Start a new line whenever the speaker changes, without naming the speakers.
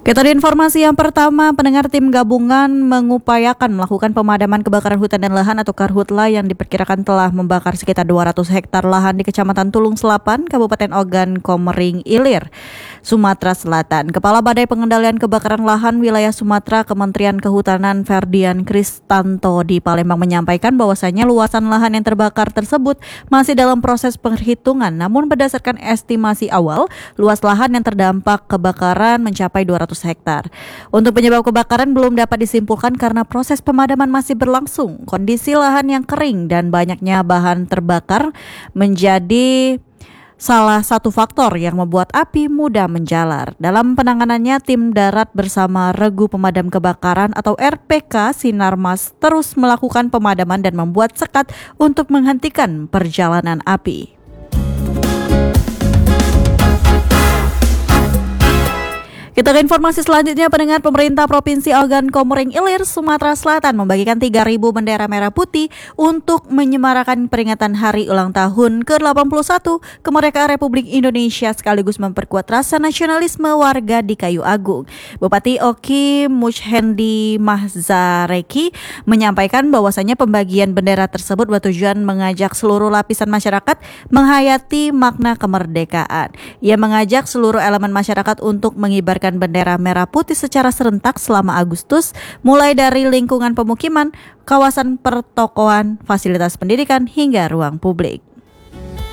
Kita di informasi yang pertama, pendengar tim gabungan mengupayakan melakukan pemadaman kebakaran hutan dan lahan atau Karhutla yang diperkirakan telah membakar sekitar 200 hektar lahan di Kecamatan Tulung Selapan, Kabupaten Ogan Komering Ilir, Sumatera Selatan. Kepala Badai Pengendalian Kebakaran Lahan Wilayah Sumatera Kementerian Kehutanan Ferdian Kristanto di Palembang menyampaikan bahwasanya luasan lahan yang terbakar tersebut masih dalam proses penghitungan, namun berdasarkan estimasi awal, luas lahan yang terdampak kebakaran mencapai 200 hektar. Untuk penyebab kebakaran belum dapat disimpulkan karena proses pemadaman masih berlangsung. Kondisi lahan yang kering dan banyaknya bahan terbakar menjadi salah satu faktor yang membuat api mudah menjalar. Dalam penanganannya, tim darat bersama Regu Pemadam Kebakaran atau RPK Sinarmas terus melakukan pemadaman dan membuat sekat untuk menghentikan perjalanan api. Kita ke informasi selanjutnya, pendengar. Pemerintah Provinsi Ogan Komering Ilir, Sumatera Selatan membagikan 3.000 bendera merah putih untuk menyemarakan peringatan Hari Ulang Tahun ke-81 Kemerdekaan Republik Indonesia sekaligus memperkuat rasa nasionalisme warga di Kayu Agung. Bupati Oki Muchhendi Mahzareki menyampaikan bahwasanya pembagian bendera tersebut bertujuan mengajak seluruh lapisan masyarakat menghayati makna kemerdekaan. Ia mengajak seluruh elemen masyarakat untuk mengibarkan bendera merah putih secara serentak selama Agustus, mulai dari lingkungan pemukiman, kawasan pertokoan, fasilitas pendidikan, hingga ruang publik.